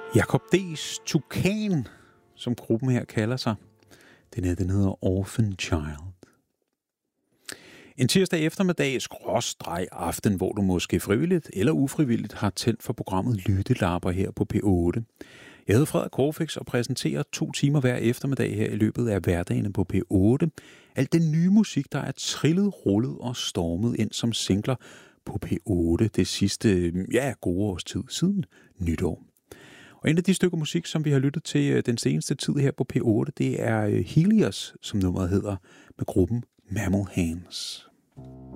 Jacob D's Tukan, som gruppen her kalder sig. Den hedder Orphan Child. En tirsdag eftermiddag /aften, hvor du måske frivilligt eller ufrivilligt har tændt for programmet Lyttelapper her på P8. Jeg hedder Frederik Corfix og præsenterer 2 timer hver eftermiddag her i løbet af hverdagene på P8. Alt den nye musik, der er trillet, rullet og stormet ind som singler på P8 det sidste gode års tid siden nytår. Og en af de stykker musik, som vi har lyttet til den seneste tid her på P8, det er Helios, som nummeret hedder, med gruppen Mammal Hands.